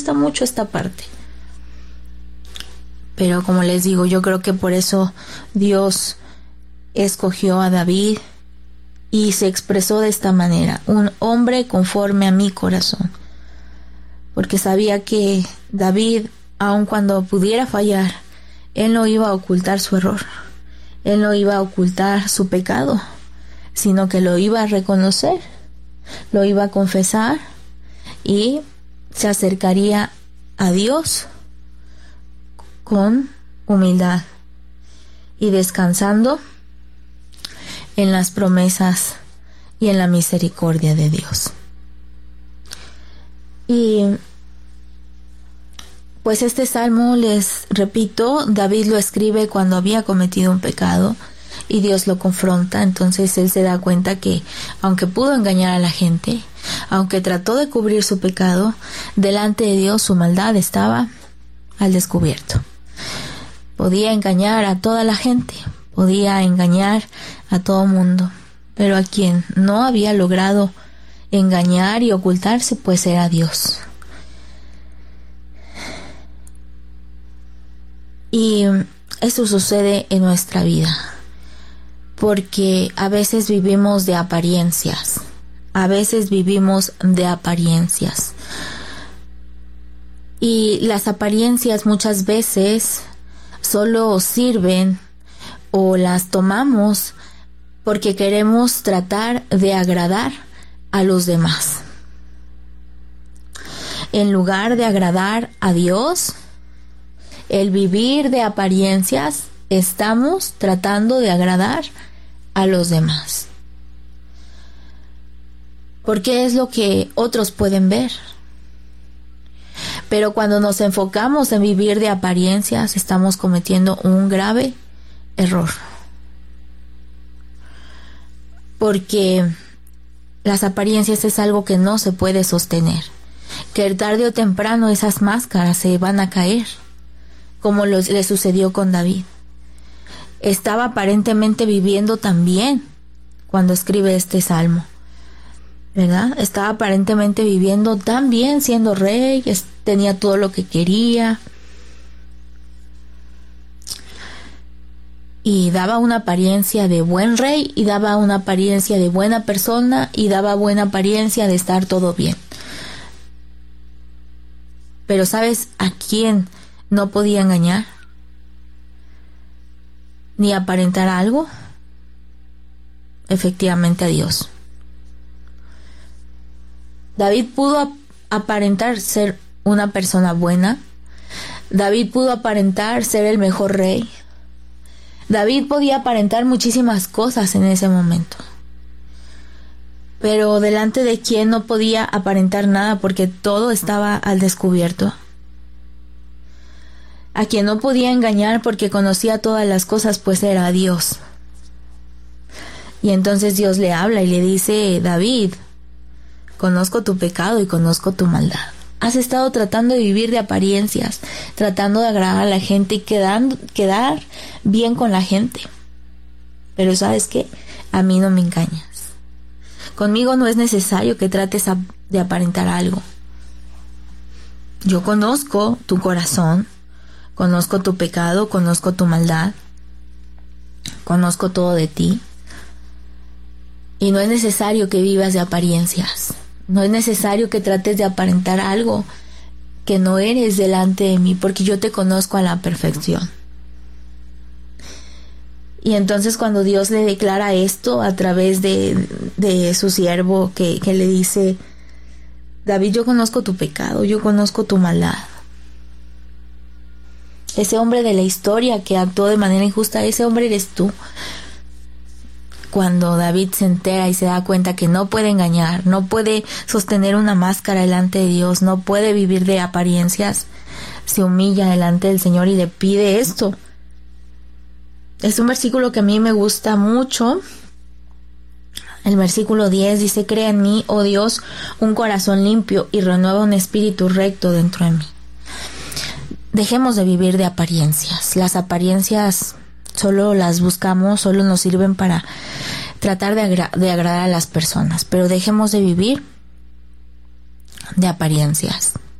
gusta mucho esta parte. Pero como les digo, yo creo que por eso Dios escogió a David y se expresó de esta manera: un hombre conforme a mi corazón. Porque sabía que David, aun cuando pudiera fallar, él no iba a ocultar su error, él no iba a ocultar su pecado, sino que lo iba a reconocer, lo iba a confesar y se acercaría a Dios con humildad y descansando en las promesas y en la misericordia de Dios. Y pues este salmo, les repito, David lo escribe cuando había cometido un pecado y Dios lo confronta. Entonces él se da cuenta que aunque pudo engañar a la gente, aunque trató de cubrir su pecado, delante de Dios su maldad estaba al descubierto. Podía engañar a toda la gente, podía engañar a todo mundo, pero a quien no había logrado engañar y ocultarse, pues era Dios. Y eso sucede en nuestra vida, porque a veces vivimos de apariencias, y las apariencias muchas veces solo sirven o las tomamos porque queremos tratar de agradar a los demás. En lugar de agradar a Dios, el vivir de apariencias, estamos tratando de agradar a los demás. Porque es lo que otros pueden ver. Pero cuando nos enfocamos en vivir de apariencias, estamos cometiendo un grave error. Porque las apariencias es algo que no se puede sostener. Que tarde o temprano esas máscaras se van a caer, como le sucedió con David. Estaba aparentemente viviendo tan bien cuando escribe este salmo, ¿verdad? Estaba aparentemente viviendo tan bien, siendo rey, tenía todo lo que quería. Y daba una apariencia de buen rey, y daba una apariencia de buena persona, y daba buena apariencia de estar todo bien. Pero ¿sabes a quién no podía engañar? Ni aparentar algo. Efectivamente, a Dios. David pudo aparentar ser una persona buena. David pudo aparentar ser el mejor rey. David podía aparentar muchísimas cosas en ese momento. Pero delante de quién no podía aparentar nada porque todo estaba al descubierto. A quien no podía engañar porque conocía todas las cosas, pues era a Dios. Y entonces Dios le habla y le dice: David, conozco tu pecado y conozco tu maldad. Has estado tratando de vivir de apariencias, tratando de agradar a la gente y quedar bien con la gente. Pero ¿sabes qué? A mí no me engañas. Conmigo no es necesario que trates de aparentar algo. Yo conozco tu corazón, conozco tu pecado, conozco tu maldad, conozco todo de ti. Y no es necesario que vivas de apariencias. No es necesario que trates de aparentar algo que no eres delante de mí, porque yo te conozco a la perfección. Y entonces cuando Dios le declara esto a través de su siervo que le dice: David, yo conozco tu pecado, yo conozco tu maldad. Ese hombre de la historia que actuó de manera injusta, ese hombre eres tú. Cuando David se entera y se da cuenta que no puede engañar, no puede sostener una máscara delante de Dios, no puede vivir de apariencias, se humilla delante del Señor y le pide esto. Es un versículo que a mí me gusta mucho. El versículo 10 dice: crea en mí, oh Dios, un corazón limpio y renueva un espíritu recto dentro de mí. Dejemos de vivir de apariencias. Las apariencias solo las buscamos, solo nos sirven para tratar de agradar a las personas, pero dejemos de vivir de apariencias.